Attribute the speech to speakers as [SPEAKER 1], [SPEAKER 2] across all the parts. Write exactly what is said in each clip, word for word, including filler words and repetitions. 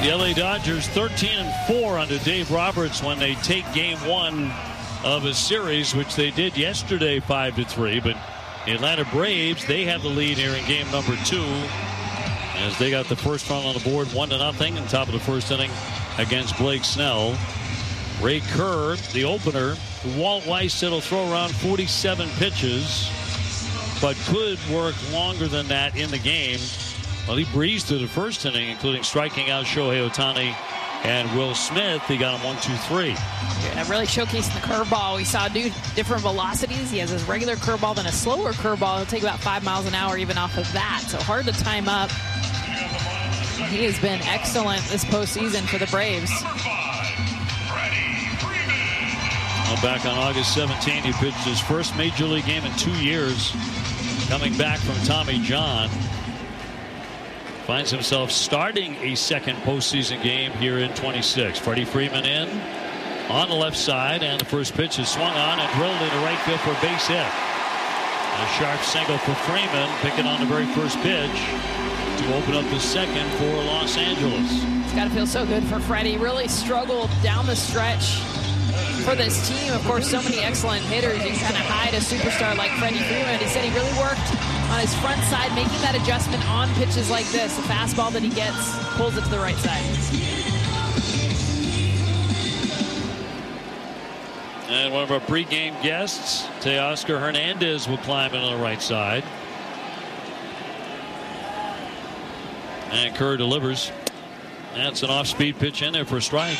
[SPEAKER 1] The L A Dodgers thirteen and four under Dave Roberts when they take game one of a series, which they did yesterday five to three. But the Atlanta Braves, they have the lead here in game number two as they got the first run on the board, one to nothing in top of the first inning against Blake Snell. Ray Kerr, the opener. Walt Weiss said he'll throw around forty-seven pitches, but could work longer than that in the game. Well, he breezed through the first inning, including striking out Shohei Ohtani and Will Smith. He got him one, two, three.
[SPEAKER 2] Yeah, really showcasing the curveball. We saw do different velocities. He has his regular curveball, then a slower curveball. He'll take about five miles an hour even off of that. So hard to time up. He has been excellent this postseason for the Braves.
[SPEAKER 1] Well, back on August seventeenth, he pitched his first major league game in two years, coming back from Tommy John. Finds himself starting a second postseason game here in twenty-six. Freddie Freeman in on the left side, and the first pitch is swung on and drilled into right field for a base hit. A sharp single for Freeman, picking on the very first pitch to open up the second for Los Angeles.
[SPEAKER 2] It's got to feel so good for Freddie. Really struggled down the stretch for this team. Of course, so many excellent hitters. You can kind of hide a superstar like Freddie Freeman. He said he really worked on his front side, making that adjustment on pitches like this. The fastball that he gets pulls it to the right side.
[SPEAKER 1] And one of our pregame guests, Teoscar Hernandez, will climb in on the right side. And Kerr delivers. That's an off-speed pitch in there for a strike.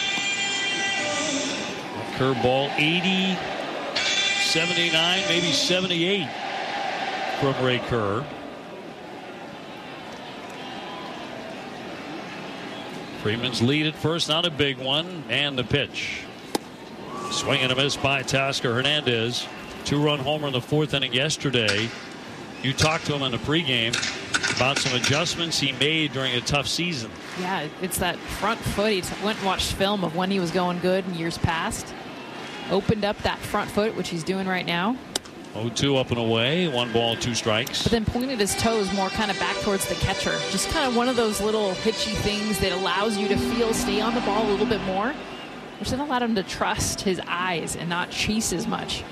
[SPEAKER 1] Curveball eighty, seventy-nine, maybe seventy-eight from Ray Kerr. Freeman's lead at first, not a big one, and the pitch. Swing and a miss by Teoscar Hernandez. Two-run homer in the fourth inning yesterday. You talked to him in the pregame about some adjustments he made during a tough season.
[SPEAKER 2] Yeah, it's that front foot. He went and watched film of when he was going good in years past. Opened up that front foot, which he's doing right now.
[SPEAKER 1] oh two up and away. One ball, two strikes.
[SPEAKER 2] But then pointed his toes more kind of back towards the catcher. Just kind of one of those little hitchy things that allows you to feel, stay on the ball a little bit more, which then allowed him to trust his eyes and not chase as much.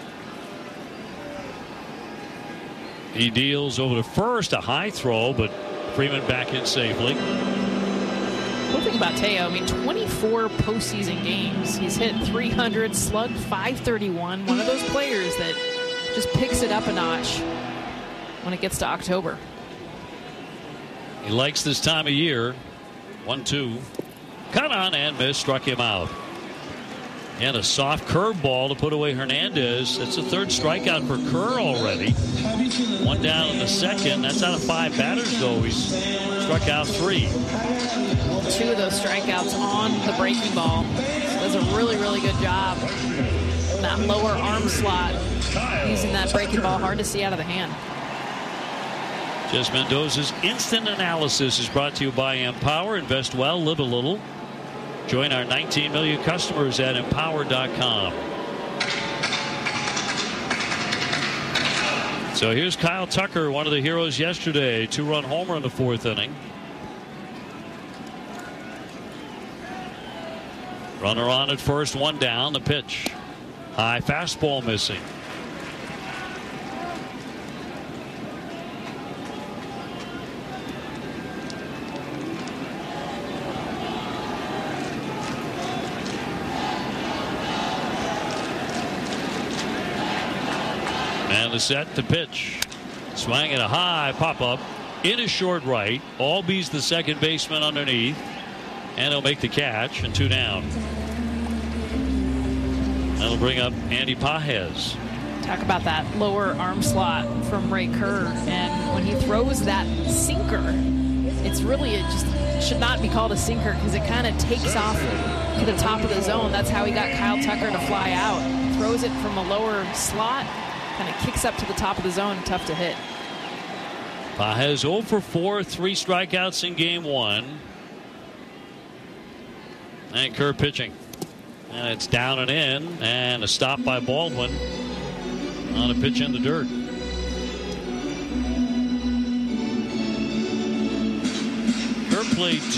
[SPEAKER 1] He deals over to first, a high throw, but Freeman back in safely.
[SPEAKER 2] Cool thing about Teo, I mean, twenty-four postseason games. He's hit three hundred, slugged five thirty-one. One of those players that just picks it up a notch when it gets to October.
[SPEAKER 1] He likes this time of year. one two. Cut on and missed, struck him out. And a soft curveball to put away Hernandez. That's the third strikeout for Kerr already. One down in the second. That's out of five batters, though. He's struck out three.
[SPEAKER 2] Two of those strikeouts on the breaking ball. Does a really, really good job in that lower arm slot. Using that breaking ball hard to see out of the hand.
[SPEAKER 1] Jess Mendoza's Instant Analysis is brought to you by Empower. Invest well, live a little. Join our nineteen million customers at empower dot com. So here's Kyle Tucker, one of the heroes yesterday. Two-run homer in the fourth inning. Runner on at first, one down. The pitch. High fastball missing. And the set, the pitch. Swing and a high pop-up in a short right. Albies the second baseman underneath. And he'll make the catch, and two down. That'll bring up Andy Pages.
[SPEAKER 2] Talk about that lower arm slot from Ray Kerr. And when he throws that sinker, it's really, it just should not be called a sinker because it kind of takes off to the top of the zone. That's how he got Kyle Tucker to fly out. Throws it from a lower slot, kind of kicks up to the top of the zone, tough to hit.
[SPEAKER 1] Pages oh for four, three strikeouts in game one. And Kerr pitching. And it's down and in, and a stop by Baldwin on a pitch in the dirt. Kerr played